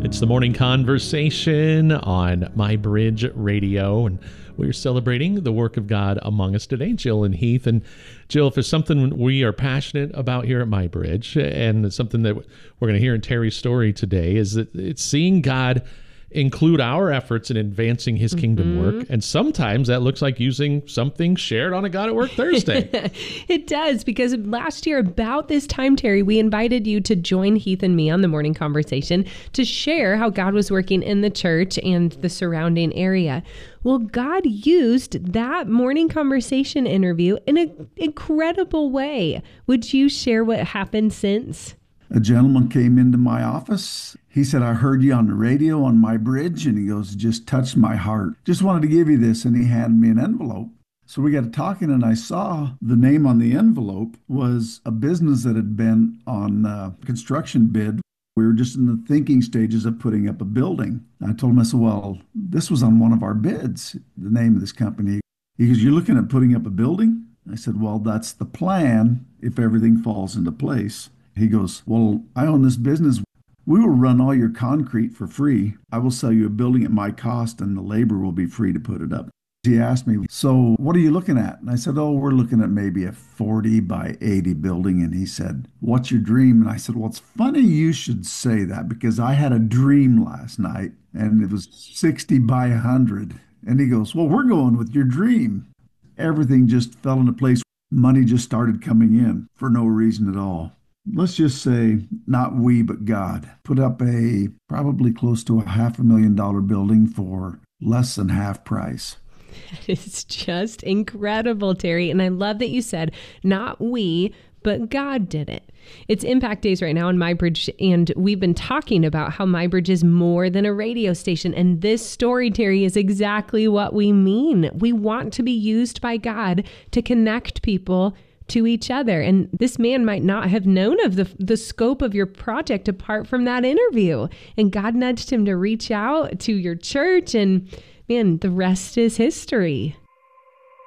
It's the morning conversation on My Bridge Radio, and we're celebrating the work of God among us today, Jill and Heath. And Jill, if there's something we are passionate about here at My Bridge, and it's something that we're going to hear in Terry's story today, is that it's seeing God include our efforts in advancing his kingdom work. And sometimes that looks like using something shared on a God at Work Thursday. It does, because last year about this time, Terry, we invited you to join Heath and me on the morning conversation to share how God was working in the church and the surrounding area. Well, God used that morning conversation interview in an incredible way. Would you share what happened since? A gentleman came into my office. He said, I heard you on the radio on My Bridge, and he goes, just touched my heart. Just wanted to give you this, and he handed me an envelope. So we got to talking, and I saw the name on the envelope was a business that had been on a construction bid. We were just in the thinking stages of putting up a building. I told him, I said, well, this was on one of our bids, the name of this company. He goes, you're looking at putting up a building? I said, well, that's the plan if everything falls into place. He goes, well, I own this business. We will run all your concrete for free. I will sell you a building at my cost, and the labor will be free to put it up. He asked me, so what are you looking at? And I said, oh, we're looking at maybe a 40 by 80 building. And he said, what's your dream? And I said, well, it's funny you should say that, because I had a dream last night, and it was 60 by 100. And he goes, well, we're going with your dream. Everything just fell into place. Money just started coming in for no reason at all. Let's just say, not we, but God, put up a probably close to $500,000 building for less than half price. It's just incredible, Terry. And I love that you said, not we, but God did it. It's Impact Days right now on My Bridge, and we've been talking about how My Bridge is more than a radio station. And this story, Terry, is exactly what we mean. We want to be used by God to connect people to each other. And this man might not have known of the scope of your project apart from that interview. And God nudged him to reach out to your church, and man, the rest is history.